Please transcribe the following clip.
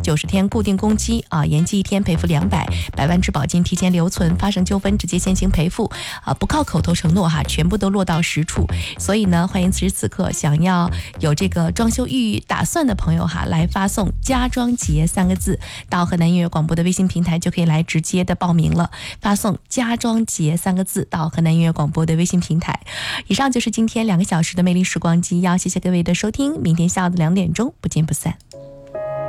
90天固定公积延期1天赔付200，100万质保金提前留存，发生纠纷直接先行赔付不靠口头承诺全部都落到实处。所以呢，欢迎此时此刻想要有这个装修预打算的朋友来发送家装节3个字到河南音乐广播的微信平台，就可以来直接的报名了。发送家装节3个字到河南音乐广播的微信平台。以上就是今天2个小时的魅力时光机，要谢谢各位的收听，明天下午的2点钟不见不散。